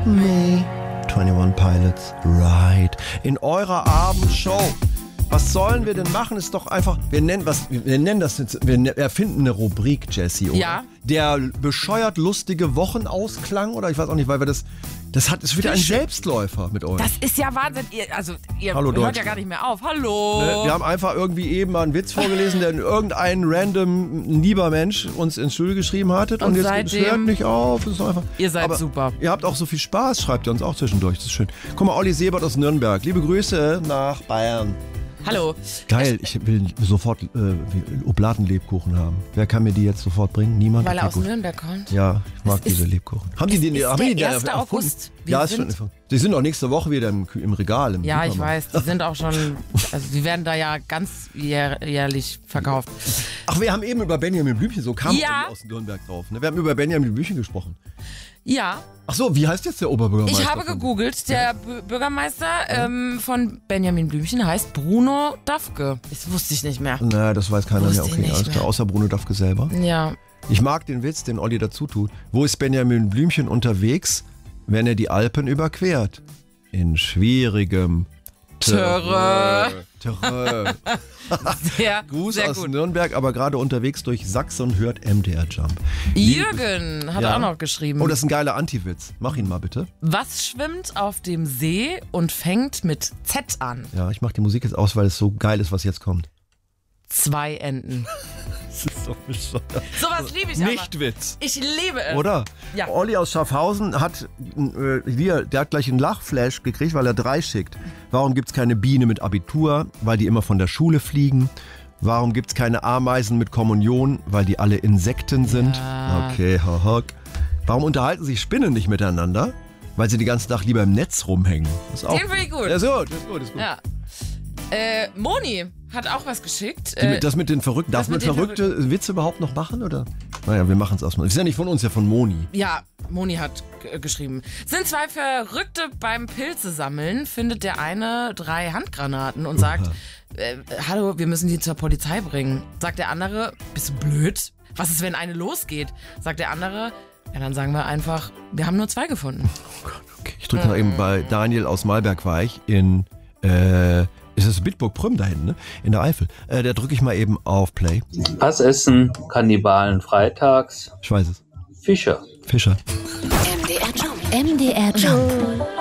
me. 21 Pilots, right. In eurer Abendshow. Was sollen wir denn machen? Ist doch einfach, wir erfinden eine Rubrik, Jessie, oder? Ja. Der bescheuert lustige Wochenausklang, oder ich weiß auch nicht, weil wir das ist wieder ein Selbstläufer mit euch. Das ist ja Wahnsinn. Ihr Hallo, hört Deutsch. ja gar nicht mehr auf. Hallo. Ne, wir haben einfach irgendwie eben mal einen Witz vorgelesen, den irgendein random lieber Mensch uns ins Studio geschrieben hattet. Und jetzt es hört nicht auf. Es ist einfach, Ihr seid super. Ihr habt auch so viel Spaß, schreibt ihr uns auch zwischendurch. Das ist schön. Guck mal, Olli Sebert aus Nürnberg. Liebe Grüße nach Bayern. Hallo. Geil, ich will sofort Oblatenlebkuchen haben. Wer kann mir die jetzt sofort bringen? Niemand? Weil er Okay, aus gut. Nürnberg kommt? Ja, ich mag diese Lebkuchen. Haben die den ist haben der die den 1. erfunden? August. Ja, ist schon. Die sind auch nächste Woche wieder im Regal. Ja, ich weiß. Die sind auch schon, also die werden da ja ganz jährlich verkauft. Ach, wir haben eben über Benjamin Blümchen, so kam Ja. aus Nürnberg drauf. Ne? Wir haben über Benjamin Blümchen gesprochen. Ja. Ach so, wie heißt jetzt der Oberbürgermeister? Ich habe gegoogelt. Der Bürgermeister von Benjamin Blümchen heißt Bruno Dafke. Das wusste ich nicht mehr. Na, das weiß keiner mehr. Wusste ich Okay, nicht alles klar, mehr. außer Bruno Dafke selber. Ja. Ich mag den Witz, den Olli dazu tut. Wo ist Benjamin Blümchen unterwegs, wenn er die Alpen überquert? In schwierigem Terrain. Terrain. Sehr, Gruß sehr aus gut. Nürnberg, aber gerade unterwegs durch Sachsen und hört MDR Jump. Jürgen hat Ja. auch noch geschrieben. Oh, das ist ein geiler Anti-Witz. Mach ihn mal bitte. Was schwimmt auf dem See und fängt mit Z an? Ja, ich mach die Musik jetzt aus, weil es so geil ist, was jetzt kommt. 2 Enten. Das ist so bescheuert. Sowas liebe ich aber. Nicht Witz. Ich liebe es. Oder? Ja. Olli aus Schaffhausen hat, der hat gleich einen Lachflash gekriegt, weil er 3 schickt. Warum gibt's keine Biene mit Abitur? Weil die immer von der Schule fliegen. Warum gibt's keine Ameisen mit Kommunion? Weil die alle Insekten sind. Ja. Okay, haha. Warum unterhalten sich Spinnen nicht miteinander? Weil sie die ganze Nacht lieber im Netz rumhängen. Das ist auch Den finde ich gut. Ja, so, das ist gut, das ist gut. Ja. Moni hat auch was geschickt. Das mit den Verrückten. Darf man mit den verrückte Witze überhaupt noch machen, oder? Naja, wir machen es erstmal. Das ist ja nicht von uns, ja von Moni. Ja, Moni hat geschrieben. Sind 2 Verrückte beim Pilze sammeln, findet der eine 3 Handgranaten und sagt, hallo, wir müssen die zur Polizei bringen. Sagt der andere, bist du blöd? Was ist, wenn eine losgeht? Sagt der andere, ja, dann sagen wir einfach, wir haben nur 2 gefunden. Oh Gott, okay. Ich drücke mal eben bei Daniel aus Malberg war ich in, ist es Bitburg-Prüm da hinten, ne? In der Eifel. Da drücke ich mal eben auf Play. Was essen Kannibalen freitags? Ich weiß es. Fische. Fischer. MDR Jump.